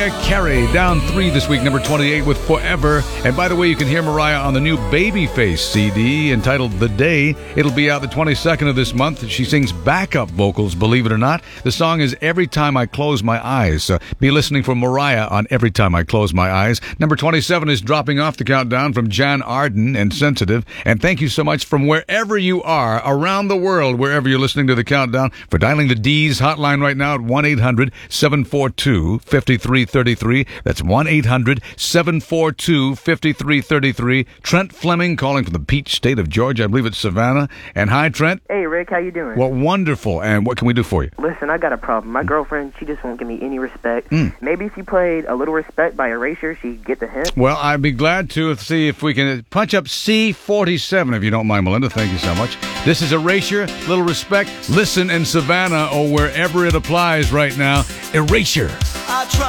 Mariah Carey, down 3 this week, number 28 with Forever. And by the way, you can hear Mariah on the new Babyface CD entitled The Day. It'll be out the 22nd of this month. She sings backup vocals, believe it or not. The song is Every Time I Close My Eyes. So be listening for Mariah on Every Time I Close My Eyes. Number 27 is dropping off the countdown from Jan Arden and Sensitive. And thank you so much from wherever you are around the world, wherever you're listening to the countdown, for dialing the D's hotline right now at 1-800-742-5333. That's 1-800-742-5333. Trent Fleming calling from the Peach State of Georgia. I believe it's Savannah. And hi, Trent. Hey, Rick. How you doing? Well, wonderful. And what can we do for you? Listen, I got a problem. My girlfriend, she just won't give me any respect. Maybe if you played A Little Respect by Erasure, she'd get the hint. Well, I'd be glad to see if we can punch up C47, if you don't mind, Melinda. Thank you so much. This is Erasure, Little Respect. Listen in Savannah or wherever it applies right now. Erasure.